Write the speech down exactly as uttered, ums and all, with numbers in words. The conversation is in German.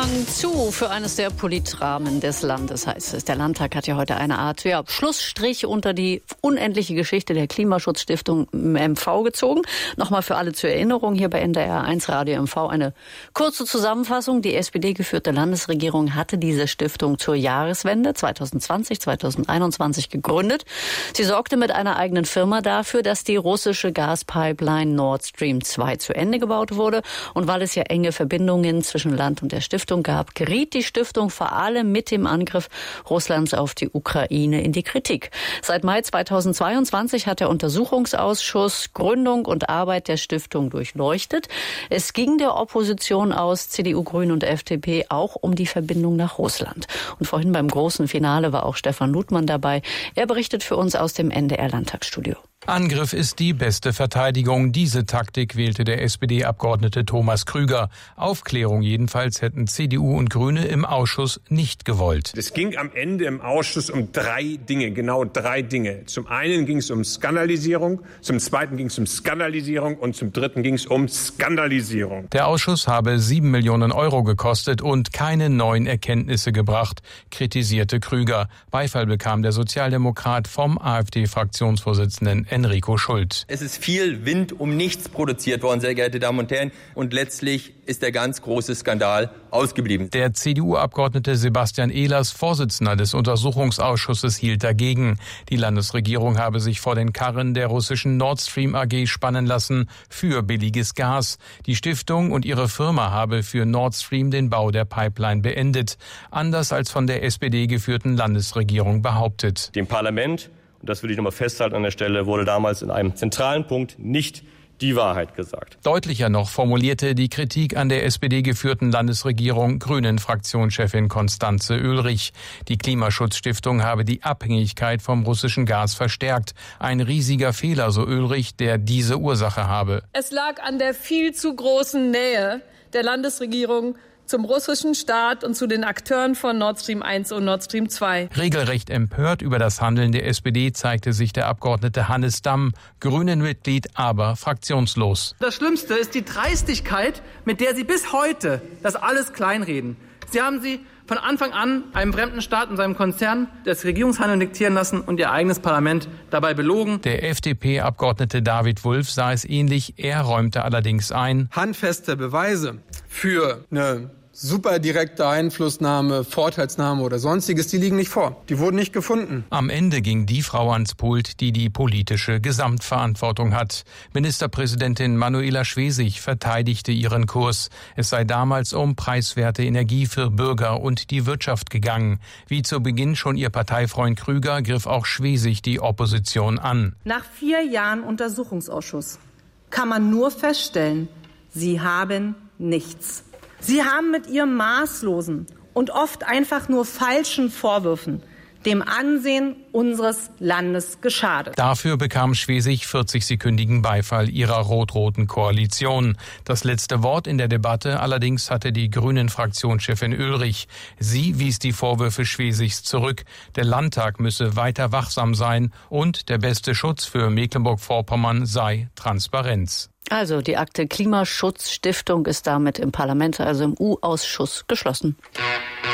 Vorhang zu für eines der Politrahmen des Landes, heißt es. Der Landtag hat ja heute eine Art ja, Schlussstrich unter die unendliche Geschichte der Klimaschutzstiftung M V gezogen. Nochmal für alle zur Erinnerung, hier bei N D R eins Radio M V eine kurze Zusammenfassung. Die S P D-geführte Landesregierung hatte diese Stiftung zur Jahreswende zwanzig zwanzig, zwanzig einundzwanzig gegründet. Sie sorgte mit einer eigenen Firma dafür, dass die russische Gaspipeline Nord Stream zwei zu Ende gebaut wurde. Und weil es ja enge Verbindungen zwischen Land und der Stiftung gab, geriet die Stiftung vor allem mit dem Angriff Russlands auf die Ukraine in die Kritik. Seit Mai zweitausendzweiundzwanzig hat der Untersuchungsausschuss Gründung und Arbeit der Stiftung durchleuchtet. Es ging der Opposition aus C D U, Grünen und F D P auch um die Verbindung nach Russland. Und vorhin beim großen Finale war auch Stefan Ludmann dabei. Er berichtet für uns aus dem N D R-Landtagsstudio. Angriff ist die beste Verteidigung. Diese Taktik wählte der S P D-Abgeordnete Thomas Krüger. Aufklärung jedenfalls hätten C D U und Grüne im Ausschuss nicht gewollt. Es ging am Ende im Ausschuss um drei Dinge, genau drei Dinge. Zum einen ging es um Skandalisierung, zum zweiten ging es um Skandalisierung und zum dritten ging es um Skandalisierung. Der Ausschuss habe sieben Millionen Euro gekostet und keine neuen Erkenntnisse gebracht, kritisierte Krüger. Beifall bekam der Sozialdemokrat vom AfD-Fraktionsvorsitzenden Enrico Schult. Es ist viel Wind um nichts produziert worden, sehr geehrte Damen und Herren. Und letztlich ist der ganz große Skandal ausgeblieben. Der C D U-Abgeordnete Sebastian Ehlers, Vorsitzender des Untersuchungsausschusses, hielt dagegen. Die Landesregierung habe sich vor den Karren der russischen Nord Stream A G spannen lassen für billiges Gas. Die Stiftung und ihre Firma habe für Nord Stream den Bau der Pipeline beendet. Anders als von der S P D geführten Landesregierung behauptet. Dem Parlament, und das will ich nochmal festhalten an der Stelle, wurde damals in einem zentralen Punkt nicht die Wahrheit gesagt. Deutlicher noch formulierte die Kritik an der S P D-geführten Landesregierung Grünen-Fraktionschefin Constanze Oehlrich. Die Klimaschutzstiftung habe die Abhängigkeit vom russischen Gas verstärkt. Ein riesiger Fehler, so Oehlrich, der diese Ursache habe. Es lag an der viel zu großen Nähe der Landesregierung zum russischen Staat und zu den Akteuren von Nord Stream eins und Nord Stream zwei. Regelrecht empört über das Handeln der S P D zeigte sich der Abgeordnete Hannes Damm, Grünen-Mitglied, aber fraktionslos. Das Schlimmste ist die Dreistigkeit, mit der Sie bis heute das alles kleinreden. Sie haben sie von Anfang an einem fremden Staat und seinem Konzern das Regierungshandeln diktieren lassen und ihr eigenes Parlament dabei belogen. Der F D P-Abgeordnete David Wulff sah es ähnlich. Er räumte allerdings ein: Handfeste Beweise für eine super direkte Einflussnahme, Vorteilsnahme oder sonstiges, die liegen nicht vor. Die wurden nicht gefunden. Am Ende ging die Frau ans Pult, die die politische Gesamtverantwortung hat. Ministerpräsidentin Manuela Schwesig verteidigte ihren Kurs. Es sei damals um preiswerte Energie für Bürger und die Wirtschaft gegangen. Wie zu Beginn schon ihr Parteifreund Krüger, griff auch Schwesig die Opposition an. Nach vier Jahren Untersuchungsausschuss kann man nur feststellen, Sie haben nichts. Sie haben mit Ihrem maßlosen und oft einfach nur falschen Vorwürfen dem Ansehen unseres Landes geschadet. Dafür bekam Schwesig vierzig-sekündigen Beifall ihrer rot-roten Koalition. Das letzte Wort in der Debatte allerdings hatte die Grünen-Fraktionschefin Oehlrich. Sie wies die Vorwürfe Schwesigs zurück. Der Landtag müsse weiter wachsam sein und der beste Schutz für Mecklenburg-Vorpommern sei Transparenz. Also die Akte Klimaschutzstiftung ist damit im Parlament, also im U-Ausschuss, geschlossen.